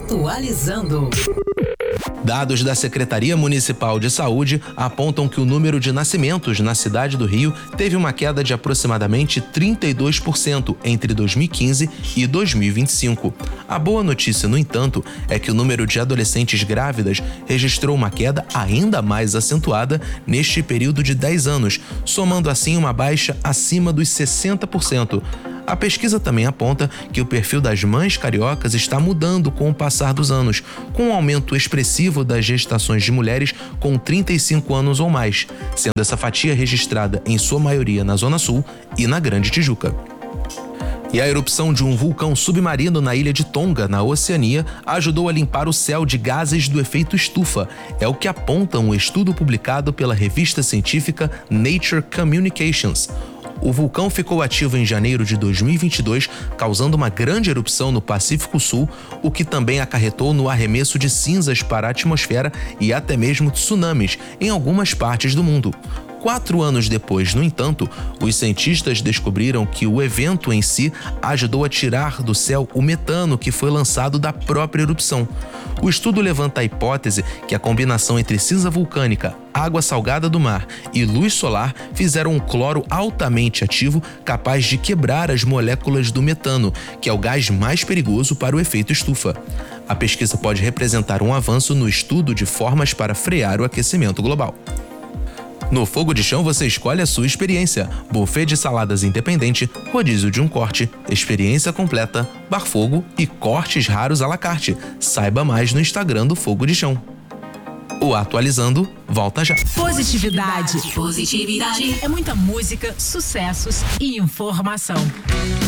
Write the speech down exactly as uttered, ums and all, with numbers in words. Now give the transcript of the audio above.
Atualizando. Dados da Secretaria Municipal de Saúde apontam que o número de nascimentos na cidade do Rio teve uma queda de aproximadamente trinta e dois por cento entre dois mil e quinze e dois mil e vinte e cinco. A boa notícia, no entanto, é que o número de adolescentes grávidas registrou uma queda ainda mais acentuada neste período de dez anos, somando assim uma baixa acima dos sessenta por cento. A pesquisa também aponta que o perfil das mães cariocas está mudando com o passar dos anos, com um aumento expressivo das gestações de mulheres com trinta e cinco anos ou mais, sendo essa fatia registrada em sua maioria na Zona Sul e na Grande Tijuca. E a erupção de um vulcão submarino na ilha de Tonga, na Oceania, ajudou a limpar o céu de gases do efeito estufa. É o que aponta um estudo publicado pela revista científica Nature Communications. O vulcão ficou ativo em janeiro de dois mil e vinte e dois, causando uma grande erupção no Pacífico Sul, o que também acarretou no arremesso de cinzas para a atmosfera e até mesmo tsunamis em algumas partes do mundo. Quatro anos depois, no entanto, os cientistas descobriram que o evento em si ajudou a tirar do céu o metano que foi lançado da própria erupção. O estudo levanta a hipótese que a combinação entre cinza vulcânica, água salgada do mar e luz solar fizeram um cloro altamente ativo capaz de quebrar as moléculas do metano, que é o gás mais perigoso para o efeito estufa. A pesquisa pode representar um avanço no estudo de formas para frear o aquecimento global. No Fogo de Chão você escolhe a sua experiência. Buffet de saladas independente, rodízio de um corte, experiência completa, bar fogo e cortes raros à la carte. Saiba mais no Instagram do Fogo de Chão. O Atualizando volta já. Positividade. Positividade. É muita música, sucessos e informação.